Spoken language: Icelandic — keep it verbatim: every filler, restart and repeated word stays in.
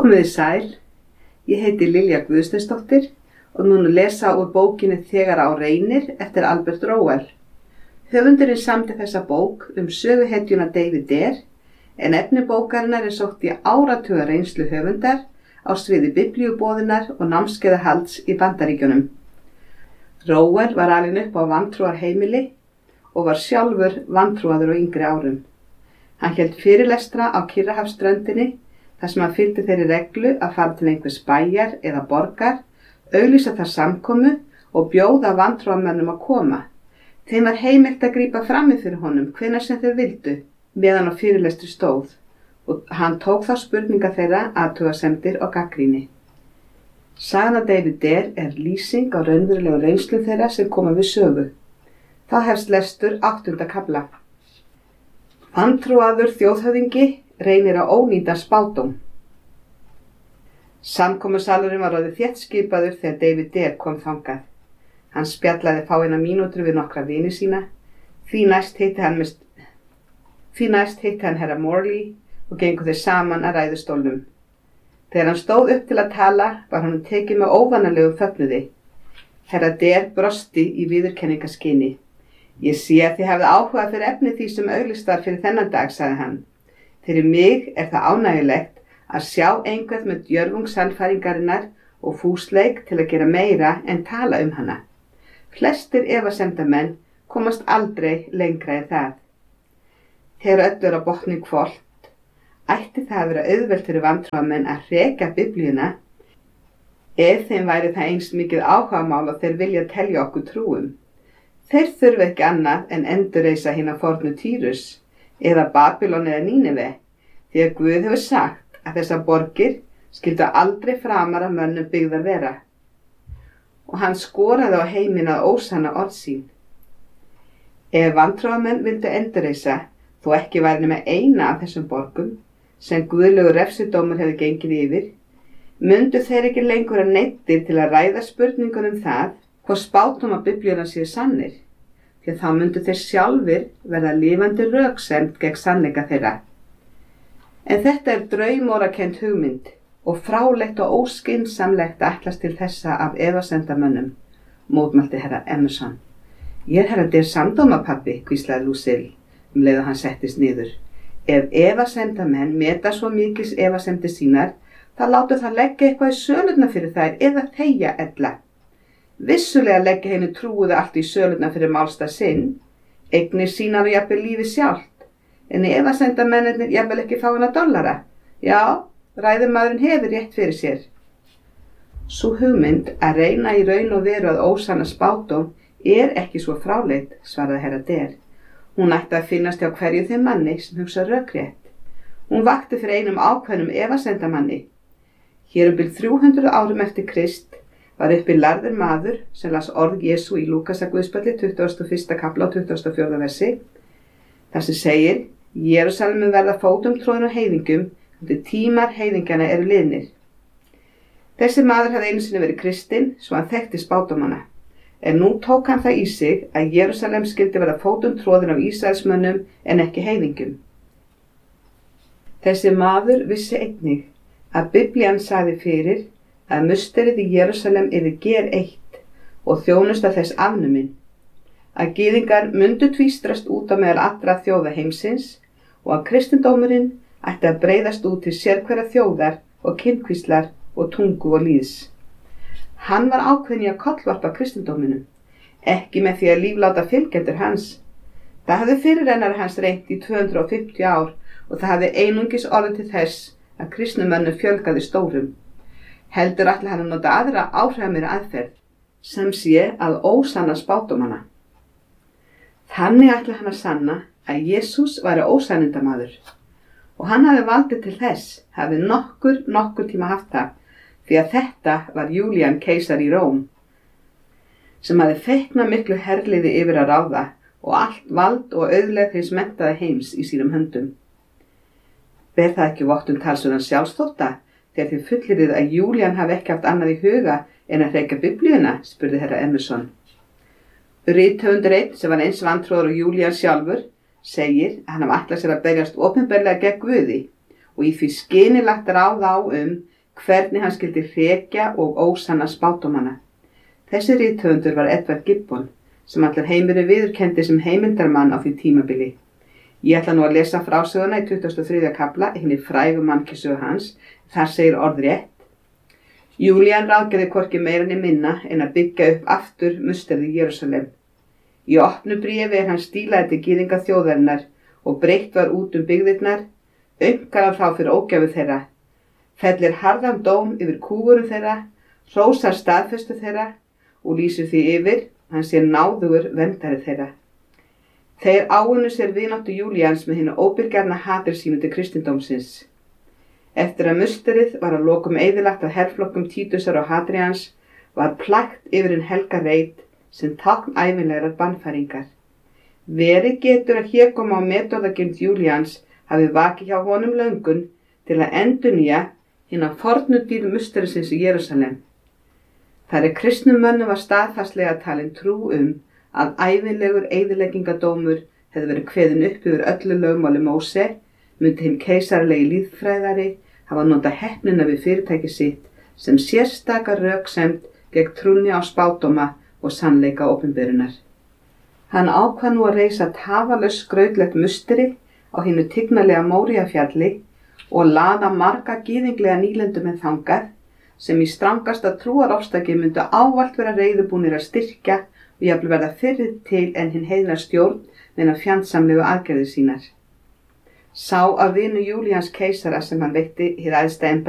Komiði sæl, ég heiti Lilja Guðsteinsdóttir og núna lesa úr bókinni Þegar á reynir eftir Albert Rowell. Höfundurinn samdi þessa bók um söguhetjuna David Dare, en efni bókarinnar er sótt í áratuga reynslu höfundar á sviði biblíuboðunar og námskeiðahalds í Bandaríkjunum. Rowell var alinn upp á vantrúarheimili og var sjálfur vantrúaður á yngri árum. Hann hélt fyrirlestra á Kyrrahafsströndinni þar sem hann fylgdi þeirri reglu að fara til einhvers bæjar eða borgar, auglýsa þar samkomu og bjóða vantrúarmönnum að koma. Þeim var heimilt að grípa frammi fyrir honum hvenær sem þeir vildu, meðan á fyrirlestri stóð, og hann tók þá spurninga þeirra, athugasemdir og gagnrýni. Sagan af David Dare er lýsing á raunverulegu reynslu þeirra sem koma við sögu. Þá hefst lestur áttunda kafla. Vantrúaður þjóðhöfðingi reynir á ónýtan spádóm. Samkomusalurinn var orðið þéttskipaður þegar David Dare kom þangað. Hann spjallaði fáeina mínútur við nokkra vini sína. Því næst hitti hann, mist... Því næst hitti hann herra Morley og gengu þeir saman að ræðustólnum. Þegar hann stóð upp til að tala var hann tekið með óvanalegum fögnuði. Herra Dare brosti í viðurkenningaskyni. Ég sé að þið hafið áhuga fyrir efni því sem auglýst var fyrir þennan dag, sagði hann. Fyrir mig er það ánægjulegt að sjá einhvern með djörfung sannfæringarinnar og fúsleik til að gera meira en tala um hana. Flestir efasemdamenn komast aldrei lengra en það. Þegar öllu er á botni hvolft, ætti það að vera auðvelt fyrir vantrúarmenn að reka Biblíuna ef þeim væri það eins mikið áhugamál og þeir vilja telja okkur trúum. Þeir þurfa ekki annað en endurreisa hina fornu Týrus eða Babylon eða Nínive, því að Guð hefur sagt að þessar borgir skyldu aldrei framar af mönnum byggðar vera. Og hann skoraði á heiminn að ósanna orð sín. Ef vantrúarmenn vildu endurreisa, þó ekki væri nema eina af þessum borgum, sem guðlegur refsidómur hefði gengið yfir, mundu þeir ekki lengur að neyddir til að ræða spurningunum það hvort spádómar Biblíunnar séu sannir, því að þá mundu þeir sjálfir verða lifandi röksemd gegn sannleika þeirra. En þetta er draumórakennd hugmynd og frálegt og óskynsamlegt að ætlast til þessa af efasemdamönnum, mótmælti herra Emerson. Ég er herra Dare samdóma, pabbi, hvíslaði Lucille, um leið og hann settist niður. Ef efasemdamenn meta svo mikils efasemdir sínar, þá láta það leggja eitthvað í sölurnar fyrir þær eða þegja ella. Vissulega leggja henni trúuðu allt í sölurnar fyrir málstað sinn, eignir sínar og jafnvel lífið sjálft, en efasemdamennirnir jafnvel ekki fá hana dollara. Já, ræðumaðurinn hefur rétt fyrir sér. Sú hugmynd að reyna í raun og veru að ósanna spádóm er ekki svo fráleit, svaraði herra Dare. Hún ætti að finnast hjá hverju þeim manni sem hugsa rökrétt. Hún vakti fyrir einum ákveðnum efasemdamanni. Hér um bil þrjú hundruð árum eftir Krist var uppi lærður maður sem las orð Jesú í Lúkasarguðspjalli tuttugasta og fyrsta kafla og tuttugasta og fjórða versi. Þar sem segir, Jerúsalem verða fótum tróðin á heiðingum, og tímar heiðingjana eru liðnir. Þessi maður hafði einu sinni verið kristinn, svo hann þekkti spádómana. En nú tók hann það í sig að Jerúsalem skyldi verða fótum tróðin af Ísraelsmönnum en ekki heiðingum. Þessi maður vissi einnig að Biblían sagði fyrir að musterið í Jerúsalem yrði ger eitt og þjónusta þess afnumin, að gyðingar mundu tvístrast út á meðal allra þjóða heimsins og að kristindómurinn ætti að breiðast út til sérhverja þjóðar og kynkvíslar og tungu og líðs. Hann var ákveðinn í að kollvarpa kristindóminum, ekki með því að lífláta fylgjendur hans. Það hafði fyrirrennari hans reynt í tvö hundruð og fimmtíu ár og það hafði einungis orðið til þess að kristnumönnum fjölgaði stórum. Heldur ætli hann að nota aðra áhrifamiri aðferð, sem sé að ósanna spádómana. Þannig ætli hann að sanna að Jesús væri ósannindamaður og hann hafði valdið til þess, hafði nokkur, nokkur tíma haft það, því að þetta var Júlían keisar í Róm, sem hafði feiknað miklu herliði yfir að ráða og allt vald og auðlegð hins menntaða heims í sínum höndum. Ber það ekki vott um talsverðan sjálfsþótta þegar þið fullyrðið að Júlían hafi ekki haft annað í huga en að hreykja Biblíuna, spurði herra Emerson. Rithöfundur einn sem var eins vantrúaður og Júlían sjálfur segir að hann hafi ætlað sér að berjast opinberlega gegn Guði og í því skyni lagt ráð á um hvernig hann skildi hrekja og ósanna spádómana. Þessi rithöfundur var Edward Gibbon, sem allir heimurinn viðurkenndi sem heimildarmann á því tímabili. Ég ætla nú að lesa frásöguna í tuttugasta og þriðja kafla, hinni frægu mannkynssögu hans. Þar segir orðrétt: Júlían ráðgerði hvorki meira né minna en að byggja upp aftur musterið í Jerúsalem. Í opnu bréfi er hann stílaði til gyðinga þjóðarinnar og breytt var út um byggðirnar, aumkar hann þá fyrir ógæfu þeirra, fellir harðan dóm yfir kúgurum þeirra, hrósar staðfestu þeirra og lýsir því yfir, hann sé náðugur verndari þeirra. Þeir áunnu sér vináttu Júlíans með hinu óbirgjarna hatur sínu til kristindómsins. Eftir að musterið var að lokum eyðilagt af herflokkum Títusar og Hadrians, var plægt yfir hinn helga reit sem tákn ævinlegrar bannfæringar. Verið getur að hér koma á metorðagirnd Júlíans hafi vakið hjá honum löngun til að endurnýja hina fornu dýr musterisins í Jerúsalem. Þar er kristnum mönnum var staðfastlega talin trú um að ævinlegur eyðileggingadómur hefði verið kveðinn upp yfir öllu lögmáli Móse, myndi hinn keisaralegi lýðfræðari hafa notað heppnina við fyrirtæki sitt sem sérstaka röksemd gegn trúnni á spádóma og sannleika opinberunar. Hann ákvað nú að reisa tafarlaust skrautlegt musteri á hinu tignalega Móríafjalli og laða marga gyðinglega nýlendum með þangað sem í strangasta trúarofstaki myndu ávallt vera reiðubúnir að styrkja og jafnvel verða fyrr til en hinn heiðna stjórn meina fjandsamlegu aðgerðir sínar. Sá af vinu Júlíans keisara sem hann veitti hið æðsta embætti